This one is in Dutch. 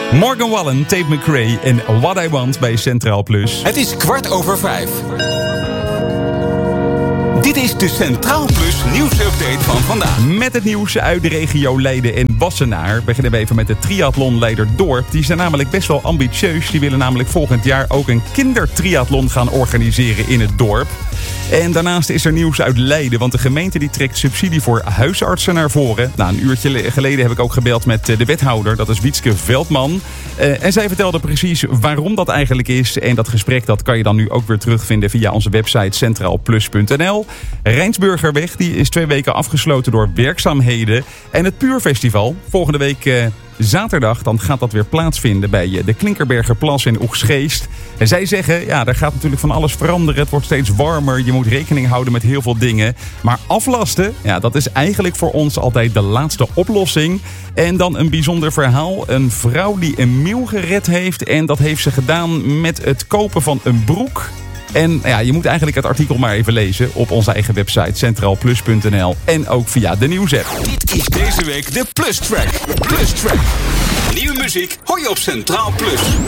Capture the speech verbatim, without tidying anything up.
Morgan Wallen, Tate McRae en What I Want bij Centraal Plus. Het is kwart over vijf. Dit is de Centraal Plus nieuwsupdate van vandaag. Met het nieuws uit de regio Leiden en Wassenaar. Beginnen we even met de triathlonleider Dorp. Die zijn namelijk best wel ambitieus. Die willen namelijk volgend jaar ook een kindertriathlon gaan organiseren in het dorp. En daarnaast is er nieuws uit Leiden, want de gemeente die trekt subsidie voor huisartsen naar voren. Nou, een uurtje geleden heb ik ook gebeld met de wethouder, dat is Wietske Veldman. Uh, en zij vertelde precies waarom dat eigenlijk is. En dat gesprek dat kan je dan nu ook weer terugvinden via onze website centraalplus punt n l. Rijnsburgerweg die is twee weken afgesloten door werkzaamheden. En het Puurfestival, volgende week... Uh, Zaterdag dan gaat dat weer plaatsvinden bij de Klinkerbergerplas in Oegstgeest. En zij zeggen, ja, daar gaat natuurlijk van alles veranderen. Het wordt steeds warmer, je moet rekening houden met heel veel dingen. Maar aflasten, ja, dat is eigenlijk voor ons altijd de laatste oplossing. En dan een bijzonder verhaal. Een vrouw die een meeuw gered heeft. En dat heeft ze gedaan met het kopen van een broek. En ja, je moet eigenlijk het artikel maar even lezen op onze eigen website centraalplus punt n l en ook via de nieuwsapp. Dit is deze week de Plus Track. Plus Track. Nieuwe muziek hoor je op Centraal Plus.